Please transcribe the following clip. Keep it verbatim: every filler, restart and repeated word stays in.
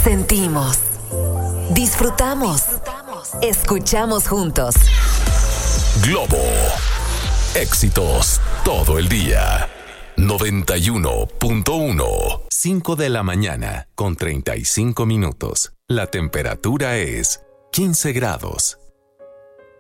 Sentimos, disfrutamos, escuchamos juntos. Globo. Éxitos todo el día. noventa y uno punto uno. cinco de la mañana con treinta y cinco minutos. La temperatura es quince grados.